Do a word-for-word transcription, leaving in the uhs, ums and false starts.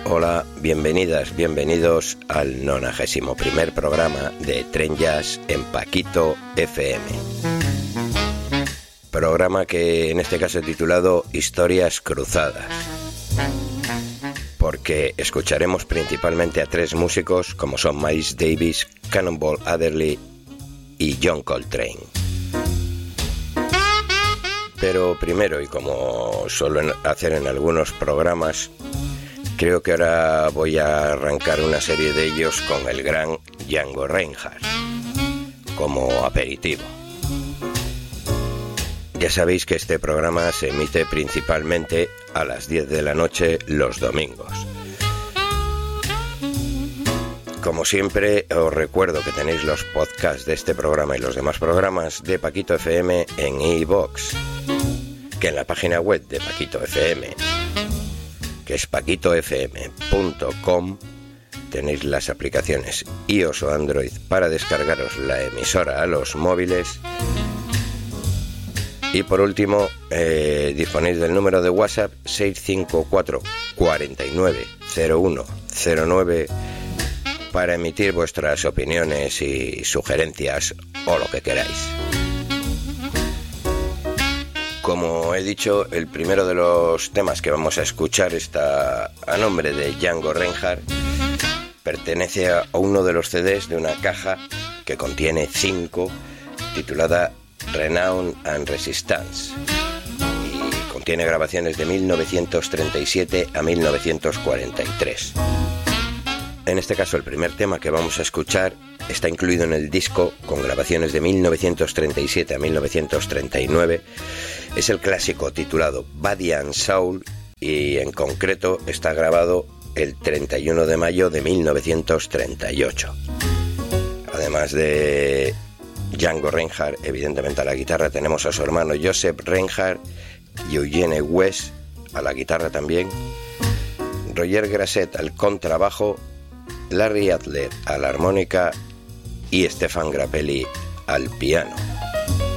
Hola, bienvenidas, bienvenidos al nonagésimo primer programa de Tren Jazz en Paquito F M. Programa que en este caso he titulado Historias Cruzadas, porque escucharemos principalmente a tres músicos como son Miles Davis, Cannonball Adderley y John Coltrane. Pero primero, y como suelo hacer en algunos programas, creo que ahora voy a arrancar una serie de ellos con el gran Django Reinhardt, como aperitivo. Ya sabéis que este programa se emite principalmente a las diez de la noche los domingos. Como siempre, os recuerdo que tenéis los podcasts de este programa y los demás programas de Paquito F M en iVoox, que en la página web de Paquito F M, que es paquito f m punto com, tenéis las aplicaciones iOS o Android para descargaros la emisora a los móviles. Y por último, eh, disponéis del número de WhatsApp seis cinco cuatro, cuatro nueve, cero uno cero nueve para emitir vuestras opiniones y sugerencias o lo que queráis. Como he dicho, el primero de los temas que vamos a escuchar está a nombre de Django Reinhardt. Pertenece a uno de los C Ds de una caja que contiene cinco, titulada Renown and Resistance, y contiene grabaciones de mil novecientos treinta y siete a mil novecientos cuarenta y tres. En este caso, el primer tema que vamos a escuchar está incluido en el disco con grabaciones de mil novecientos treinta y siete a mil novecientos treinta y nueve. Es el clásico titulado Body and Soul, y en concreto está grabado el treinta y uno de mayo de mil novecientos treinta y ocho. Además de Django Reinhardt, evidentemente a la guitarra tenemos a su hermano Joseph Reinhardt y Eugene West a la guitarra también, Roger Grasset al contrabajo, Larry Adler a la armónica y Stefan Grappelli al piano.